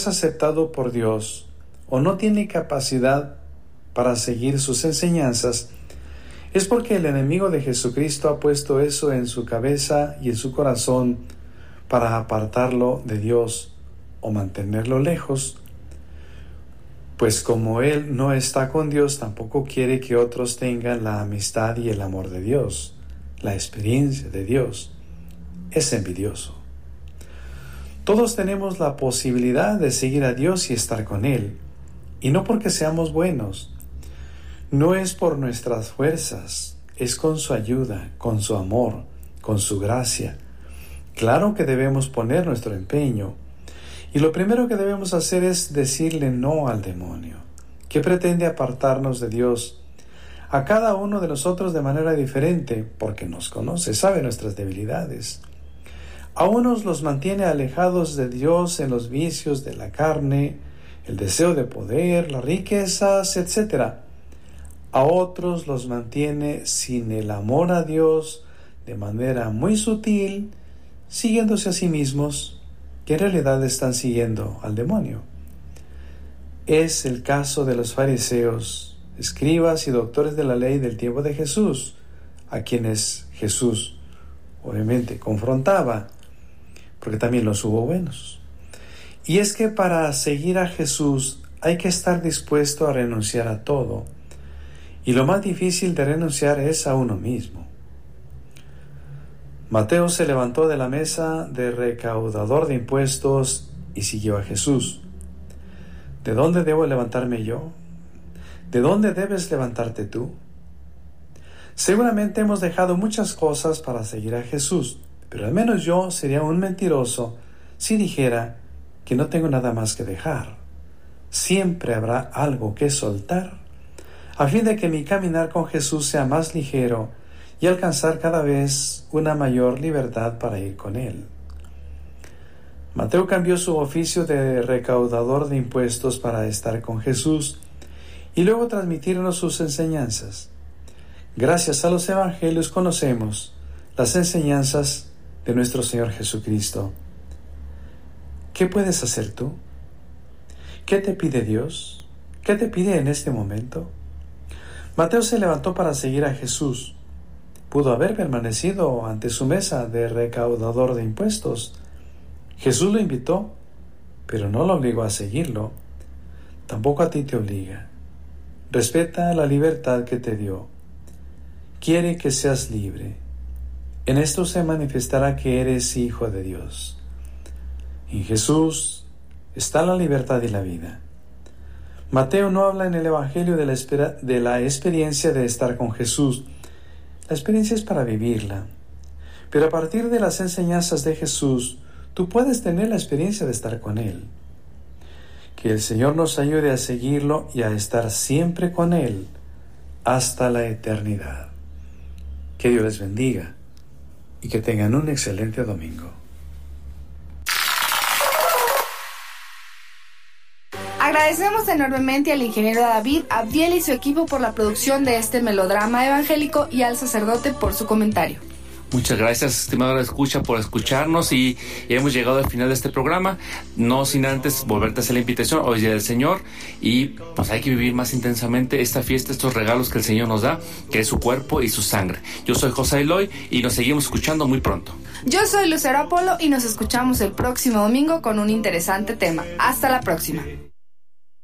es aceptado por Dios o no tiene capacidad para seguir sus enseñanzas, es porque el enemigo de Jesucristo ha puesto eso en su cabeza y en su corazón para apartarlo de Dios o mantenerlo lejos, pues como él no está con Dios, tampoco quiere que otros tengan la amistad y el amor de Dios, la experiencia de Dios. Es envidioso. Todos tenemos la posibilidad de seguir a Dios y estar con Él, y no porque seamos buenos. No es por nuestras fuerzas, es con su ayuda, con su amor, con su gracia. Claro que debemos poner nuestro empeño, y lo primero que debemos hacer es decirle no al demonio, que pretende apartarnos de Dios, a cada uno de nosotros de manera diferente, porque nos conoce, sabe nuestras debilidades. A unos los mantiene alejados de Dios en los vicios de la carne, el deseo de poder, las riquezas, etc. A otros los mantiene sin el amor a Dios de manera muy sutil, siguiéndose a sí mismos, que en realidad están siguiendo al demonio. Es el caso de los fariseos, escribas y doctores de la ley del tiempo de Jesús, a quienes Jesús obviamente confrontaba, porque también los hubo buenos. Y es que para seguir a Jesús hay que estar dispuesto a renunciar a todo, y lo más difícil de renunciar es a uno mismo. Mateo se levantó de la mesa de recaudador de impuestos y siguió a Jesús. ¿De dónde debo levantarme yo? ¿De dónde debes levantarte tú? Seguramente hemos dejado muchas cosas para seguir a Jesús, pero al menos yo sería un mentiroso si dijera que no tengo nada más que dejar. Siempre habrá algo que soltar, a fin de que mi caminar con Jesús sea más ligero y alcanzar cada vez una mayor libertad para ir con Él. Mateo cambió su oficio de recaudador de impuestos para estar con Jesús y luego transmitirnos sus enseñanzas. Gracias a los evangelios conocemos las enseñanzas de nuestro Señor Jesucristo. ¿Qué puedes hacer tú? ¿Qué te pide Dios? ¿Qué te pide en este momento? Mateo se levantó para seguir a Jesús. Pudo haber permanecido ante su mesa de recaudador de impuestos. Jesús lo invitó, pero no lo obligó a seguirlo. Tampoco a ti te obliga. Respeta la libertad que te dio. Quiere que seas libre. En esto se manifestará que eres hijo de Dios. En Jesús está la libertad y la vida. Mateo no habla en el Evangelio de la experiencia de estar con Jesús. La experiencia es para vivirla. Pero a partir de las enseñanzas de Jesús, tú puedes tener la experiencia de estar con Él. Que el Señor nos ayude a seguirlo y a estar siempre con Él hasta la eternidad. Que Dios les bendiga y que tengan un excelente domingo. Agradecemos enormemente al ingeniero David Abdiel y su equipo por la producción de este melodrama evangélico y al sacerdote por su comentario. Muchas gracias, estimada escucha, por escucharnos y hemos llegado al final de este programa, no sin antes volverte a hacer la invitación. Hoy es Día del Señor y pues hay que vivir más intensamente esta fiesta, estos regalos que el Señor nos da, que es su cuerpo y su sangre. Yo soy José Eloy y nos seguimos escuchando muy pronto. Yo soy Lucero Apolo y nos escuchamos el próximo domingo con un interesante tema. Hasta la próxima.